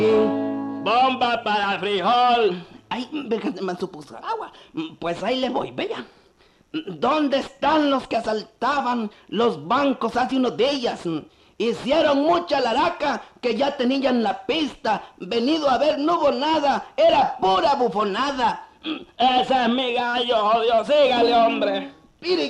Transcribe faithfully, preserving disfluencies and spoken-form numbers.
Bomba para frijol. Ay, venga, me supuso agua. Pues ahí le voy, vea. ¿Dónde están los que asaltaban los bancos hace unos días? Hicieron mucha laraca que ya tenían la pista. Venido a ver, no hubo nada. Era pura bufonada. Ese es mi gallo, jodido. Sígale, hombre. Mire,